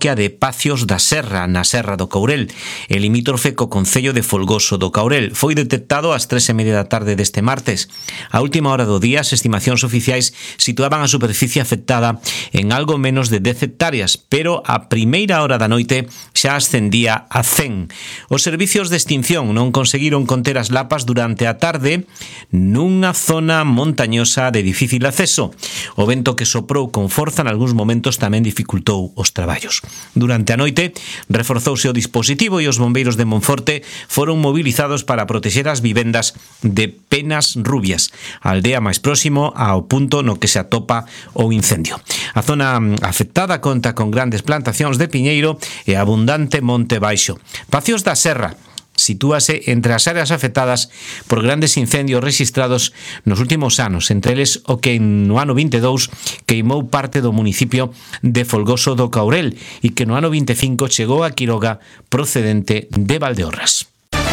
parroquia de Pacios da Serra, na Serra do Courel, e limítrofe co concello de Folgoso do Courel. Foi detectado ás 3:30 da tarde deste martes. A última hora do día, as estimacións oficiais situaban a superficie afectada en algo menos de 10 hectáreas, pero a primeira hora da noite xa ascendía a 100. Os servicios de extinción non conseguiron conter as lapas durante a tarde nunha zona montañosa de difícil acceso. O vento que soprou con forza en algúns momentos tamén dificultou os traballos. Durante a noite reforzouse o dispositivo e os bombeiros de Monforte foron movilizados para protexer as vivendas de Penas Rubias, a aldea máis próximo ao punto no que se atopa o incendio. A zona afectada conta con grandes plantacións de piñeiro e abundante monte baixo. Pacios da Serra sitúase entre as áreas afectadas por grandes incendios rexistrados nos últimos anos, entre eles o que no ano 22 queimou parte do municipio de Folgoso do Courel e que no ano 25 chegou a Quiroga procedente de Valdeorras.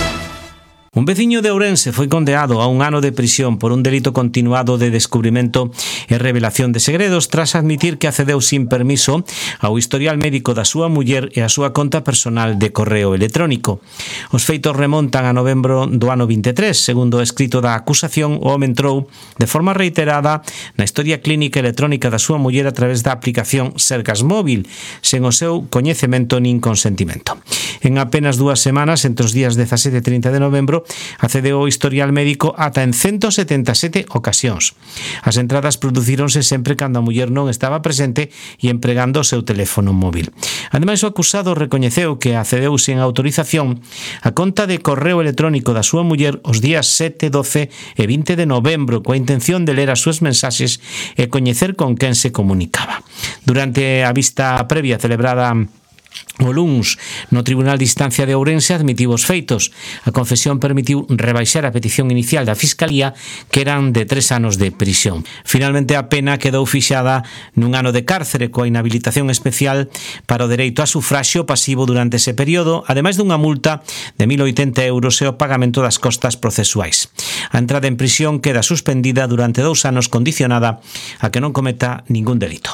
Un veciño de Ourense foi condenado a 1 ano de prisión por un delito continuado de descubrimento e revelación de segredos tras admitir que accedeu sin permiso ao historial médico da súa muller e a súa conta personal de correo electrónico. Os feitos remontan a novembro do ano 23. Segundo o escrito da acusación, o home entrou de forma reiterada na historia clínica electrónica da súa muller a través da aplicación Sergas Móvil, sen o seu coñecemento nin consentimento. En apenas 2 semanas, entre os días 17 e 30 de novembro, accedeu ao historial médico ata en 177 ocasións. As entradas producíronse sempre cando a muller non estaba presente e empregando o seu teléfono móvil. Ademais, o acusado recoñeceu que accedeu sen autorización a conta de correo electrónico da súa muller os días 7, 12 e 20 de novembro coa intención de ler as súas mensaxes e coñecer con quen se comunicaba. Durante a vista previa celebrada o luns no Tribunal de Instancia de Ourense admitiu os feitos. A confesión permitiu rebaixar a petición inicial da Fiscalía, que eran de 3 anos de prisión. Finalmente, a pena quedou fixada nun ano de cárcere coa inhabilitación especial para o dereito a sufraxio pasivo durante ese período, ademais dunha multa de 1.080 euros e o pagamento das costas procesuais. A entrada en prisión queda suspendida durante 2 anos, condicionada a que non cometa ningún delito.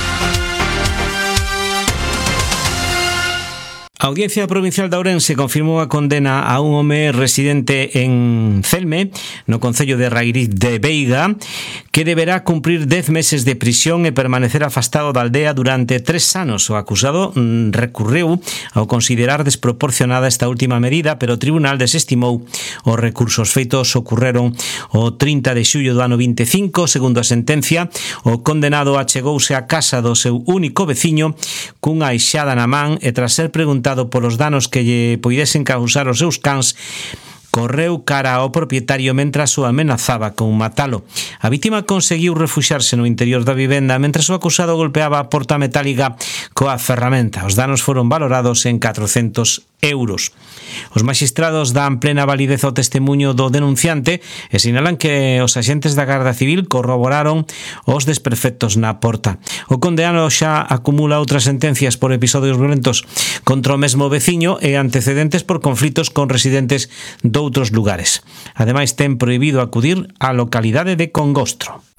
A Audiencia Provincial de Ourense confirmou a condena a un home residente en Celme, no concello de Rairiz de Veiga, que deberá cumprir 10 meses de prisión e permanecer afastado da aldea durante 3 anos. O acusado recurreu ao considerar desproporcionada esta última medida, pero o tribunal desestimou os recursos. Os feitos ocorreron o 30 de xullo do ano 25. Segundo a sentencia, o condenado achegouse á casa do seu único veciño cunha aixada na man e tras ser preguntado polos danos que lle poidesen causar os seus cans, correu cara ao propietario mentras o amenazaba con matalo. A vítima conseguiu refuxarse no interior da vivenda mentras o acusado golpeaba a porta metálica coa ferramenta. Os danos foron valorados en 400 euros. Os maxistrados dan plena validez ao testemuño do denunciante e sinalan que os axentes da Garda Civil corroboraron os desperfectos na porta. O condenado xa acumula outras sentencias por episodios violentos contra o mesmo veciño e antecedentes por conflitos con residentes doutros lugares. Ademais, ten prohibido acudir á localidade de Congostro.